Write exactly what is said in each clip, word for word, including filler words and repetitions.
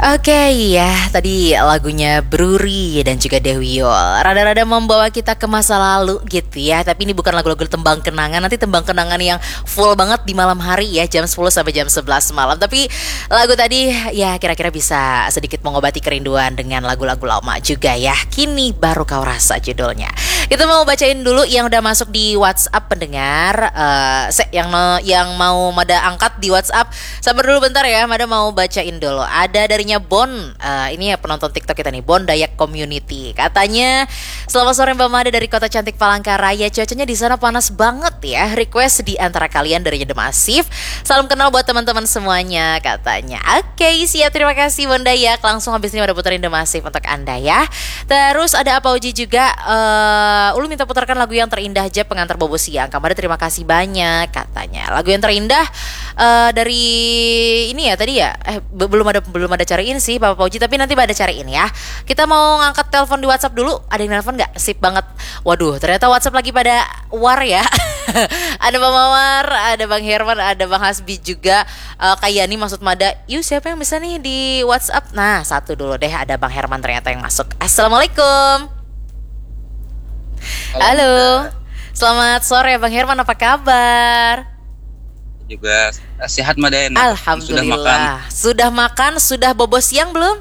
Oke ya, tadi lagunya Bruri dan juga Dewi Yol rada-rada membawa kita ke masa lalu gitu ya. Tapi ini bukan lagu-lagu tembang kenangan. Nanti tembang kenangan yang full banget di malam hari ya, jam sepuluh sampai jam sebelas malam. Tapi lagu tadi ya kira-kira bisa sedikit mengobati kerinduan dengan lagu-lagu lama juga ya. Kini baru kau rasa judulnya. Kita mau bacain dulu yang udah masuk di WhatsApp pendengar. uh, se- yang yang mau Mada angkat di WhatsApp. Sabar dulu bentar ya, Mada mau bacain dulu. Ada dari Bon, uh, ini ya penonton TikTok kita nih, Bon Dayak Community. Katanya, selamat sore Mbak Mada dari kota cantik Palangkaraya. Cuacanya di sana panas banget ya. Request di antara kalian dari The Massive. Salam kenal buat teman-teman semuanya katanya. Oke, okay, siap, terima kasih Bon Dayak. Langsung habis ini Mada puterin The Massive untuk Anda ya. Terus ada Apa Uji juga, uh, Ulu minta putarkan lagu yang terindah aja pengantar bobo siang. Kamada terima kasih banyak katanya. Lagu yang terindah uh, dari ini ya tadi ya. Eh b- belum ada belum ada cariin sih Papa Pauji, tapi nanti pada cariin ya. Kita mau ngangkat telepon di WhatsApp dulu. Ada yang telepon nggak? Sip banget. Waduh, ternyata WhatsApp lagi pada war ya. Ada Bang Mawar, ada Bang Herman, ada Bang Hasbi juga. uh, Kayani maksud Mada. Yuk siapa yang bisa nih di WhatsApp? Nah satu dulu deh, ada Bang Herman ternyata yang masuk. Assalamualaikum. Halo. Selamat sore Bang Herman, apa kabar? Juga sehat Madaena. Alhamdulillah. Sudah makan. Sudah makan, sudah bobo siang belum?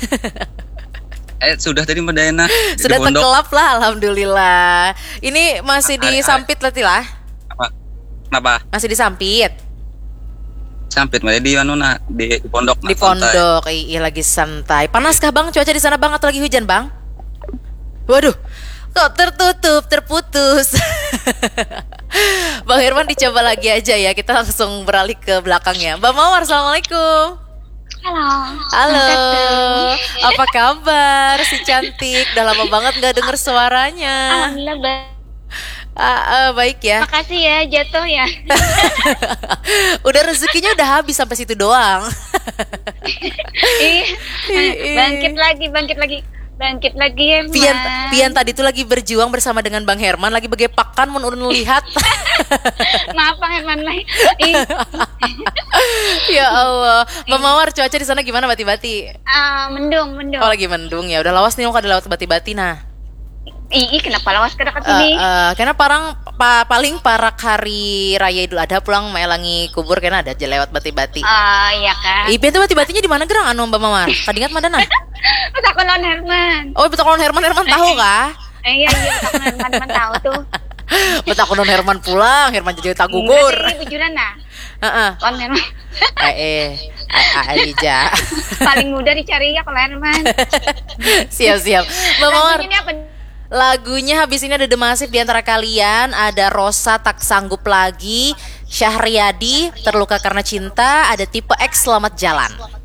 eh sudah tadi Madaena. Sudah tenggelap lah, alhamdulillah. Ini masih disampit lati lah. Apa? Kenapa? Masih disampit. Sampit Madaena di mana? Nah, di, di pondok. Di pondok, iya lagi santai. Panaskah Bang cuaca di sana Bang atau lagi hujan Bang? Waduh. Kok tertutup, terputus. Bang Herman dicoba lagi aja ya. Kita langsung beralih ke belakangnya. Mbak Mawar, assalamualaikum. Halo. Halo. Apa kabar si cantik? Udah lama banget gak denger suaranya. Alhamdulillah baik. Ah, ah, baik ya. Makasih ya jatuh ya. Udah rezekinya udah habis sampai situ doang. Iya. Bangkit lagi, bangkit lagi. Bangkit lagi ya, Pian, Pian tadi tuh lagi berjuang bersama dengan Bang Herman, lagi begepakan mun urun lihat. Maaf Bang Herman lah. Ya Allah. Mbak Mawar, cuaca di sana gimana bati-bati? Uh, mendung, mendung. Oh lagi mendung ya. Udah lawas nih lo kada lewat bati-bati nah. Ih, kenapa lawas ke dekat Uh, sini? uh, karena parang pa, paling parak hari raya Idul Adha pulang melangi kubur karena ada aja lewat bati-bati. Ah, uh, iya kan. Ih, Pian tuh bati-batinya di mana gerang anu Mbak Mawar? Kadingat madana? Betakon lawan Herman. Oh, betakon Herman Herman tahu kah? Eh, iya iya betakon Herman Herman tahu tuh. Betakon Herman pulang, Herman jadi tagugur. Ini bujuran nah. Heeh. Lawan Herman. Eh eh Alija. Paling mudah dicari ya kalau Herman. Siap-siap. Mbak Mawar. Ini apa? Lagunya habis ini ada The Massive di antara kalian. Ada Rosa Tak Sanggup Lagi, Syahriadi Terluka Karena Cinta, ada Tipe X Selamat Jalan.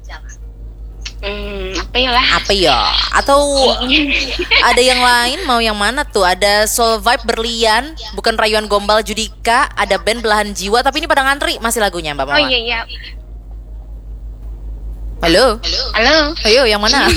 Hmm, apa ya lah? Apa ya? Atau ada yang lain mau yang mana tuh? Ada Soul Vibe Berlian, Bukan Rayuan Gombal Judika, ada band Belahan Jiwa, tapi ini pada ngantri masih lagunya Mbak Mawar. Oh iya iya. Halo. Halo. Ayo yang mana?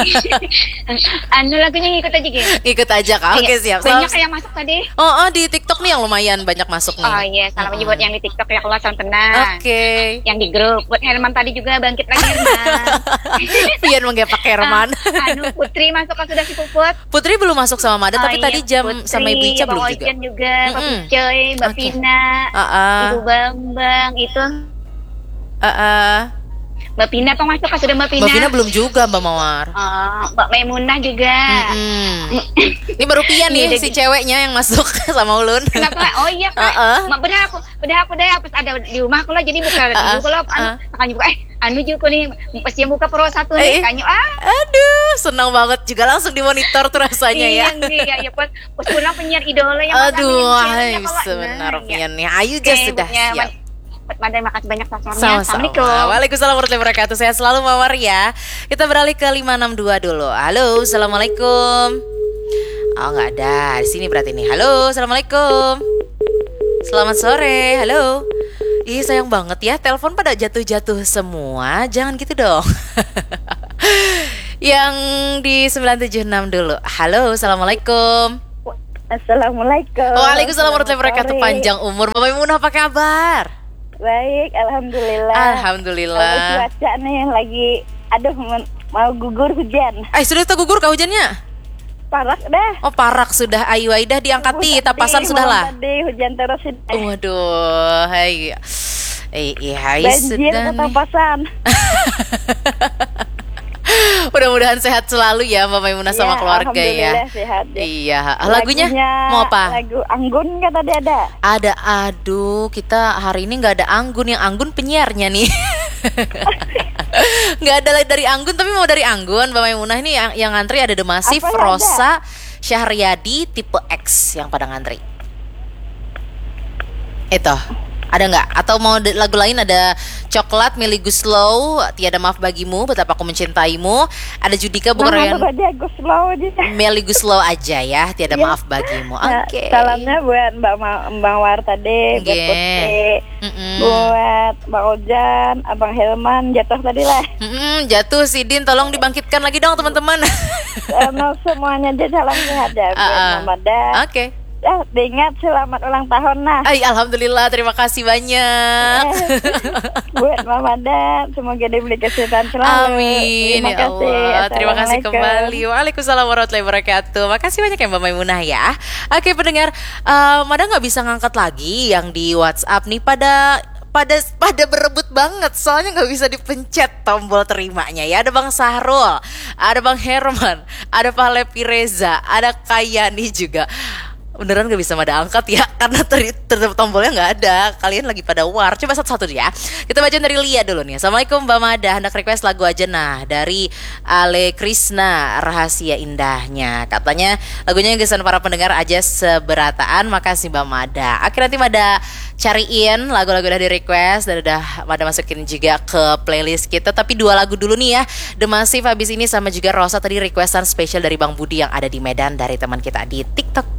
Anu lagunya ngikut aja gitu. Ikut aja Kak. Oke siap. Banyak Salam. yang masuk tadi. Oh, oh di TikTok nih yang lumayan banyak masuk nih. Oh iya, salam aja buat yang di TikTok ya kalau salam tenang. Oke. Yang di grup buat Herman tadi juga bangkit lagi Herman. Pian menggepak Herman. Ah, anu Putri masuk kan sudah si Puput. Putri belum masuk sama Mada, Oh, tapi iya, tadi jam Putri, sama Ibu Ica belum Bang juga. Ojan juga, Pak Mm-mm. Picoy, Mbak Oke. Pina, Uh-uh. Ibu Bambang itu. Uh-uh. Mbak Pina apa masuk kan sudah Mbak Pina? Mbak Vina belum juga Mbak Mawar. Oh, Mbak Maimunah juga. Mm-mm. Ini baru Pian nih Iya, si jadi- ceweknya yang masuk sama Ulun. Kenapa? Oh iya kan. Uh-uh. Mak bedah aku, bedah aku deh pas ada di rumah aku lah jadi buka Uh-uh. dulu kalau anu Uh. akan juga eh anu juga nih pas dia buka pro satu Eh, eh. nih kanyo ah. Aduh, senang banget juga langsung dimonitor tuh rasanya ya. Iya, iya, iya, pas pas pulang penyiar idola yang Aduh, ay, ay, sebenar Pian nih. Ayo aja sudah siap. Madai makasih banyak sasarannya. Sama-sama. Assalamualaikum. Waalaikumsalam warahmatullahi wabarakatuh. Sehat selalu Mawar ya. Kita beralih ke lima enam dua dulu. Halo, assalamualaikum. Oh nggak ada. Di sini berarti nih. Halo, assalamualaikum. Selamat sore. Halo. Ih sayang banget ya. Telepon pada jatuh-jatuh semua. Jangan gitu dong. Yang di sembilan tujuh enam dulu. Halo, assalamualaikum. Assalamualaikum. Waalaikumsalam warahmatullahi wabarakatuh. Sore. Panjang umur. Bapak Ibu apa kabar? Baik, alhamdulillah. Alhamdulillah. Kalau cuaca nih yang lagi Aduh, men- mau gugur hujan. Eh sudah gugur kah hujannya? Parak dah. Oh parak sudah. Ayu Aidah diangkat di Tadi, tapasan sudah lah. malam Tadi hujan terus ini. Waduh, hai. Eh, iya, hai Banjir sudah ke nih. Tapasan. Mudah-mudahan sehat selalu ya Mbak Maimunah sama Ya, keluarga ya. alhamdulillah sehat deh. Iya, lagunya, mau apa? Lagu Anggun kata dia ada. Ada, aduh, kita hari ini nggak ada Anggun, yang Anggun penyiarnya nih. Nggak ada dari Anggun, tapi mau dari Anggun Mbak Maimunah ini yang, yang ngantri ada Demasif, Apa yang Rosa, Syahriadi, tipe X yang pada ngantri. Itu ada nggak? Atau mau de- lagu lain? Ada Coklat, Melly Guslow, Tiada Maaf Bagimu, Betapa Aku Mencintaimu. Ada Judika Nama Bukan tuh tadi Agus Slow aja. Melly Guslow aja ya, Tiada Iya. Maaf Bagimu. Nah, Oke. salamnya buat Mbak Ma- Mbak War tadi, buat Oke. Putri, Mm-mm. buat Bang Ojan, Abang Helman jatuh tadi lah. Mm-mm, jatuh Sidin, tolong dibangkitkan lagi dong teman-teman. Sama semuanya aja salam sehat ya buat Ah, ah. Mama Dan. Oke. Ya, diingat selamat ulang tahun nah. Ay, alhamdulillah, terima kasih banyak. Buat Mama Dan, semoga diberi kesehatan selalu. Amin Terima ya kasih. Allah. Terima kasih Assalamualaikum. kembali. Waalaikumsalam warahmatullahi wabarakatuh. Makasih banyak ya Mbak Maimunah ya. Oke pendengar, eh, Mada nggak bisa ngangkat lagi yang di WhatsApp nih pada pada pada berebut banget soalnya nggak bisa dipencet tombol terimanya ya. Ada Bang Sahrul, ada Bang Herman, ada Pak Lepi Reza, ada Kayani juga. Beneran gak bisa Mada angkat ya karena ter- ter- tombolnya nggak ada. Kalian lagi pada war. Coba satu-satu ya. Kita baca dari Lia dulu nih. Assalamualaikum Mbak Mada, hendak request lagu aja nah dari Ale Krishna, Rahasia Indahnya. Katanya lagunya yang gesan para pendengar aja seberataan. Makasih Mbak Mada. Akhirnya nanti Mada cariin lagu-lagu udah di request dan udah Mada masukin juga ke playlist kita. Tapi dua lagu dulu nih ya, Demasif habis ini sama juga Rosa tadi requestan spesial dari Bang Budi yang ada di Medan dari teman kita di TikTok.